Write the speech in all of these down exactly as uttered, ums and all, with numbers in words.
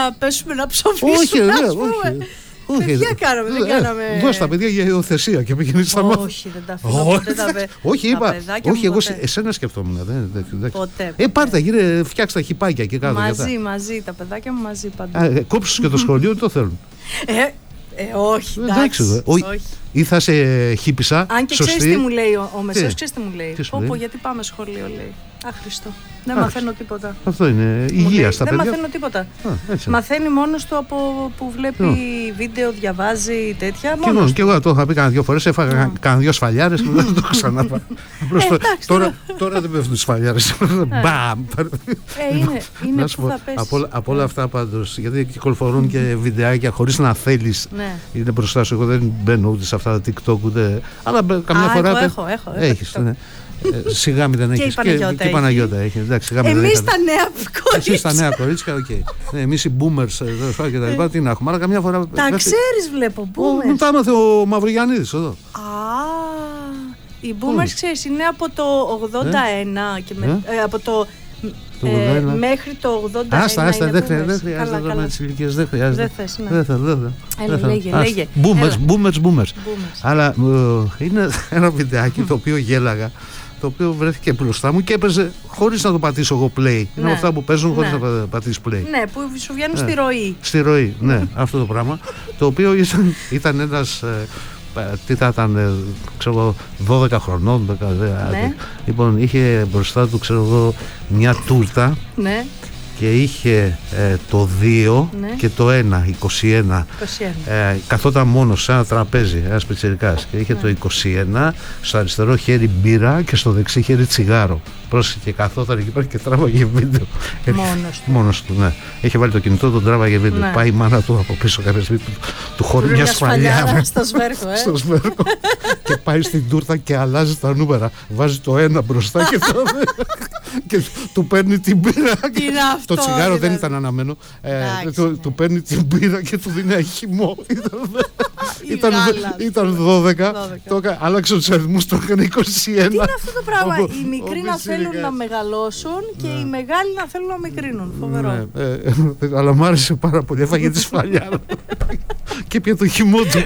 πέσουμε να ψοφήσουμε. Όχι, όχι. Όχι, παιδιά κάναμε, δεν κάναμε. Δώσ' τα παιδιά για υιοθεσία και πήγαινε στα μάτια. Όχι, δεν τα αφήνω ποτέ τα παιδιά. Όχι, είπα. Όχι, εγώ εσένα σκεφτόμουν. Ποτέ. Ε, πάρτα, γύρε, φτιάξτε τα χιπάκια και κάτω. Μαζί, μαζί, τα παιδάκια μου μαζί παντού. Κόψου και το σχολείο, τι το θέλουν. Ε, όχι, εντάξει. Όχι. Ή θα σε χύπησα. Αν και σωστή. Ξέρεις τι μου λέει ο, ο Μεσαίος, ξέρεις τι μου λέει. Τι πω, πω, γιατί πάμε σχολείο, λέει. Άχρηστο. Δεν Άχριστο. Μαθαίνω τίποτα. Αυτό είναι υγεία στα δεν παιδιά. Δεν μαθαίνω τίποτα. Α, μαθαίνει μόνος του από που βλέπει yeah. βίντεο, διαβάζει τέτοια. Και, μόνο, και εγώ το είχα πει κάνα δύο φορές, έφαγα yeah. κάνα δύο σφαλιάρες και δεν το ξαναπά. ε, τώρα, τώρα δεν πέφτουν σφαλιάρες. Μπαμ! Είναι, είναι που θα πέσει. Από όλα αυτά πάντως, γιατί κυκλοφορούν και βιντεάκια χωρίς να θέλεις. Είναι μπροστά σου. Εγώ δεν μπαίνω ούτε σε αυτά τα TikTok ούτε. Αλλά καμιά φορά. Έχω, έχω. Έχεις. Ε, σιγά μην δεν έχεις και η Παναγιώτα, και, και η Παναγιώτα έχει. Εντάξει, εμείς τα νέα κορίτσια. Εσείς τα νέα κορίτσια, οκ. Okay. Ναι, εμείς οι boomers και τα λοιπά, τι να έχουμε. Αλλά καμιά φορά. Τα βέβαια, ξέρεις, βλέπω. Boomers. Μου τα έμαθε ο Μαυρογιαννίδης εδώ. Α, οι boomers, ξέρεις, είναι από το ογδόντα ένα και με, ε? Ε, από το. Το ε, μέχρι το ογδόντα ένα. Άστα, άστα, δεν χρειάζεται εδώ με τις ηλικίες. Δεν χρειάζεται. Δεν θες, ναι. Δεν θέλω, δεν θέλω. Λέγε, λέγε. Boomers, boomers, boomers. Αλλά είναι ένα βιντεάκι το οποίο γέλαγα. Το οποίο βρέθηκε μπροστά μου και έπαιζε χωρίς να το πατήσω εγώ play. Είναι αυτά που παίζουν χωρίς να πατήσεις play. Ναι, που σου βγαίνουν στη ροή. Στη ροή, ναι, αυτό το πράγμα. Το οποίο ήταν, ήταν ένας. Τι θα ήταν, ξέρω εγώ, δώδεκα χρονών. Ναι. Λοιπόν, είχε μπροστά του, ξέρω εγώ, μια τούρτα. Ναι. Και είχε ε, το δύο ναι. και το ένα, είκοσι ένα. είκοσι ένα. Ε, καθόταν μόνος σε ένα τραπέζι, ένας πιτσιρικάς. Και είχε ναι. το είκοσι ένα, στο αριστερό χέρι μπύρα και στο δεξί χέρι τσιγάρο. Πρόσεχε και καθόταν εκεί πέρα και τράβαγε βίντεο. Μόνος του. Μόνος του, ναι. Είχε βάλει το κινητό, τον τράβαγε βίντεο. Ναι. Πάει η μάνα του από πίσω κάποια στιγμή, του, του χωρεί μια σφαλιά. Στο σβέρκο, ε. Στο σβέρκο. Και πάει στην τούρτα και αλλάζει τα νούμερα. Βάζει το ένα μπροστά και το και του παίρνει την μπύρα. Αυτό, το τσιγάρο δηλαδή. Δεν ήταν αναμένο. Ε, του, του παίρνει την μπύρα και του δίνει ένα χυμό. ήταν, ήταν δώδεκα. Το, άλλαξε τους αριθμούς, το έκανε είκοσι ένα. Τι είναι αυτό το πράγμα. Οι μικροί να θέλουν να μεγαλώσουν και οι μεγάλοι να θέλουν να μικρύνουν. Φοβερό. Αλλά μου άρεσε πάρα πολύ. Έφαγε τη σφαλιά και πια το χυμό του.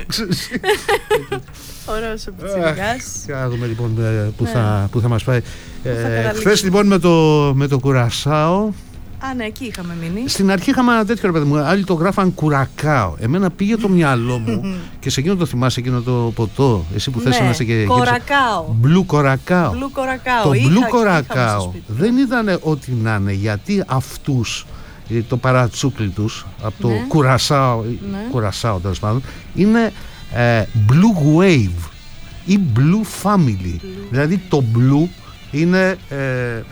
Ωραίος ο πιτσιρικάς. Να δούμε λοιπόν που θα μας πάει. Χθες λοιπόν με το Κουρασάο. Α, ναι, εκεί είχαμε μείνει. Στην αρχή είχαμε ένα τέτοιο ρε παιδί μου. Άλλοι το γράφαν Κουρακάο. Εμένα πήγε το μυαλό μου και σε εκείνο το θυμάσαι, εκείνο το ποτό. Εσύ που θες να είσαι και. Κορακάο. Μπλου Κορακάο. Το μπλου Κορακάο δεν ήταν ό,τι να είναι, γιατί αυτούς το παρατσούκλι τους από το ναι. Κουρασάο, ναι. Κουρασάο τέλος πάντων, είναι ε, Blue Wave ή Blue Family. Blue. Δηλαδή το Blue είναι ε,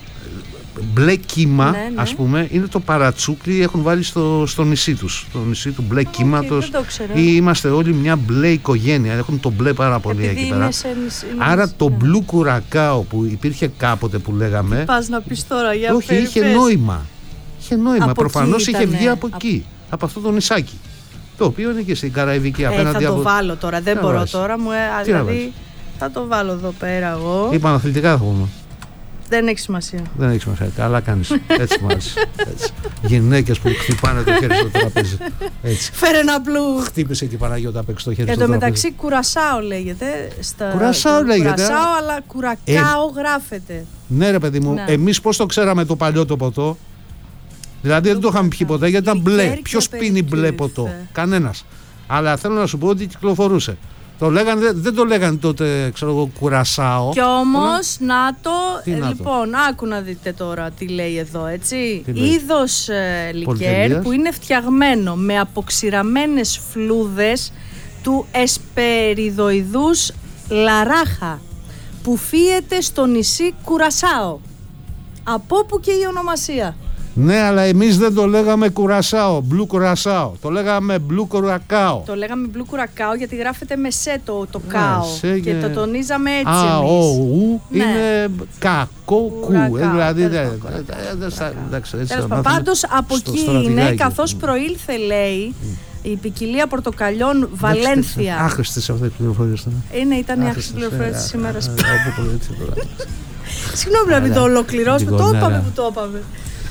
μπλε κύμα, ναι, ναι. ας πούμε, είναι το παρατσούκλι, έχουν βάλει στο, στο νησί τους, το νησί του μπλε okay, κύματος, ή είμαστε όλοι μια μπλε οικογένεια, έχουν το μπλε πάρα πολύ εκεί πέρα. Σε, άρα το ναι. Blue Κουρακάο που υπήρχε κάποτε που λέγαμε, τι πας να πεις τώρα, για όχι, είχε πες. νόημα. Είχε νόημα, προφανώς είχε βγει από εκεί, από... από αυτό το νησάκι. Το οποίο είναι και στην Καραϊβική ε, απέναντι. Θα το από... βάλω τώρα, δεν μπορώ βάζεις. Τώρα. Μου, ε, δηλαδή θα το βάλω εδώ πέρα εγώ. Είπα αθλητικά θα πούμε. Δεν έχει σημασία. Δεν έχει σημασία. Καλά κάνεις. Έτσι μου άρεσε. Γυναίκες που χτυπάνε το χέρι στο τραπέζι. Έτσι. Φέρε ένα μπλου. Χτύπησε και η Παναγιώτα απ' έξω το χέρι στο τραπέζι. Εν τω μεταξύ Κουρασάο λέγεται. Στα... Κουρασάο λέγεται. Κουρασάο, αλλά Κουρακάο ε... γράφεται. Ναι, ρε παιδί μου, ναι. Εμείς πώς το ξέραμε το παλιό το ποτό. Δηλαδή δεν το είχαμε πιει ποτέ γιατί ήταν μπλε. Ποιος πίνει μπλε ποτό? Κανένας. Αλλά θέλω να σου πω ότι κυκλοφορούσε. Το λέγανε, δεν το λέγανε τότε, ξέρω εγώ, Κουρασάο. Κι όμως, το... να το, ε, λοιπόν, το? Άκου να δείτε τώρα τι λέει εδώ, έτσι. Είδος ε, λικέρ που είναι φτιαγμένο με αποξηραμένες φλούδες του εσπεριδοειδούς λαράχα, που φύεται στο νησί Κουρασάο. Από όπου και η ονομασία. Ναι, αλλά εμείς δεν το λέγαμε Κουρασάο, Blue Κουρασάο. Το λέγαμε Blue Κουρακάο. Το λέγαμε Blue Κουρακάο γιατί γράφεται με σε το, το κάο. Ναι, και το τονίζαμε έτσι α, εμείς. Ο, ου, ναι. Είναι κακό κου. Δηλαδή, πάντως από εκεί είναι, καθώς προήλθε, λέει, η ποικιλία πορτοκαλιών Βαλένθια. Άχρηστες αυτές τις πληροφορίες. Είναι, ήταν οι άχρηστες πληροφορίες της ημέρας. Συγγνώμη να μην το ολοκληρώσουμε, το είπαμε που το είπαμε.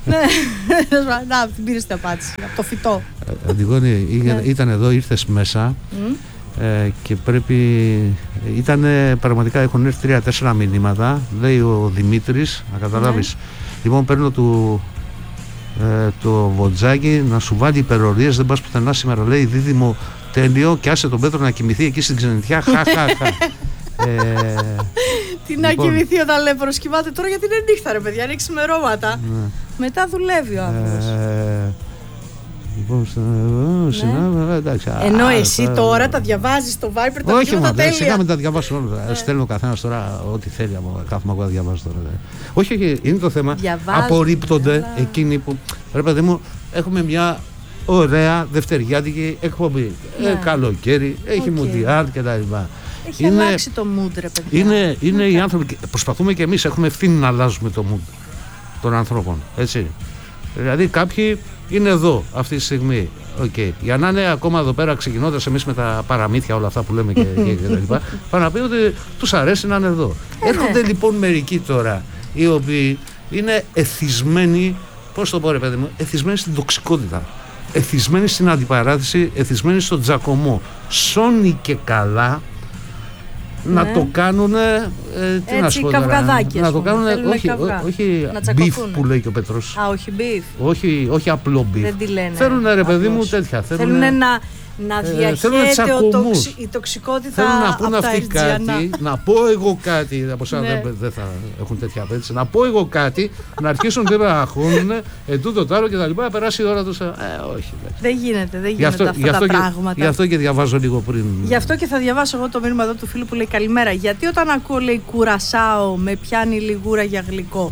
Ναι, να, την πήρες την απάντηση, από το φυτό. Αντιγόνη, ήταν εδώ, ήρθες μέσα ε, και πρέπει, ήταν πραγματικά, έχουν έρθει τρία-τέσσερα μηνύματα, λέει ο Δημήτρης, να καταλάβεις. Λοιπόν, παίρνω του, ε, το βοτζάκι να σου βάλει υπερορίες, δεν πας πουθενά σήμερα, λέει δίδυμο τέλειο και άσε τον Πέτρο να κοιμηθεί εκεί στην ξενιτιά, χα χα χα. ε, Τι να λοιπόν, κοιμηθεί όταν λέει προσκυμάται τώρα, γιατί είναι νύχτα ρε παιδιά, είναι ξημερώματα. Ναι. Μετά δουλεύει ο άνθρωπος. Ε, λοιπόν, ναι. εντάξει, ενώ α, εσύ α, τώρα α, τα διαβάζεις στο Viber, τα όχι, μα, τέλεια. Σιγά με τα διαβάσω όλα. Ναι. Στέλνω ο καθένας τώρα ό,τι θέλει. Κάθομαι εγώ να διαβάζω τώρα. Δε. Όχι, όχι, είναι το θέμα. Διαβάζω, απορρίπτονται αλλά... εκείνοι που. Ρε παιδί μου, έχουμε μια ωραία δευτεριάτικη εκπομπή. Ναι. Ε, καλοκαίρι, έχει okay. Μουντιάλ κτλ. Έχει είναι, αλλάξει το mood, ρε παιδιά. Είναι, είναι οι άνθρωποι. Προσπαθούμε και εμείς, έχουμε ευθύνη να αλλάζουμε το mood των ανθρώπων. Έτσι. Δηλαδή, κάποιοι είναι εδώ αυτή τη στιγμή. Okay. Για να είναι ακόμα εδώ πέρα, ξεκινώντας εμείς με τα παραμύθια, όλα αυτά που λέμε και, και, και τα λοιπά, πάνε να πει ότι τους αρέσει να είναι εδώ. Ε, έρχονται ναι. λοιπόν μερικοί τώρα, οι οποίοι είναι εθισμένοι, πώς το πω, ρε παιδί μου, εθισμένοι στην τοξικότητα. Εθισμένοι στην αντιπαράθεση, εθισμένοι στον τζακωμό. Σώνει και καλά. Ναι. Να το κάνουν ε, τι έτσι, να σου πω τώρα, να το κάνουν όχι, όχι μπιφ που λέει και ο Πέτρος. Α, όχι μπιφ. Όχι, όχι απλό μπιφ. Δεν τη λένε. Θέλουν ρε παιδί μου τέτοια. Θέλουν να, να διαχέεται ε, τοξ, η τοξικότητα θέλουν να πούνε από αυτοί κάτι, να πω εγώ κάτι, από εσάς ναι. δεν, δεν θα έχουν τέτοια απέτηση, να πω εγώ κάτι, να αρχίσουν να αγχώνουν, ετούτο τ' άλλο και τα λοιπά, να περάσει η ώρα τους. Ε, όχι. Δεν γίνεται, δεν γίνεται αυτό, αυτά τα και, πράγματα. Γι' αυτό και διαβάζω λίγο πριν. Γι' αυτό και θα διαβάσω εγώ το μήνυμα εδώ του φίλου που λέει καλημέρα. Γιατί όταν ακούω λέει κουρασάω με πιάνει λιγούρα για γλυκό.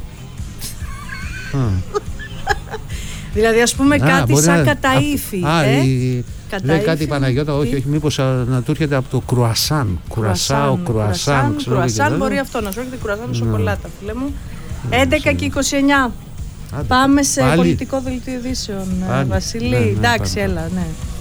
Δηλαδή ας πούμε κάτι σαν καταΐφι. Λέει κάτι η Παναγιώτα, όχι, όχι, μήπως να του έρχεται από το κρουασάν. Κουρασάω, κρουασάν. Κρουασάν μπορεί αυτό να σου έρχεται κρουασάν με σοκολάτα, φίλε μου. έντεκα και είκοσι εννιά. Πάμε σε πολιτικό δελτίο ειδήσεων, Βασίλη. Εντάξει, έλα, ναι.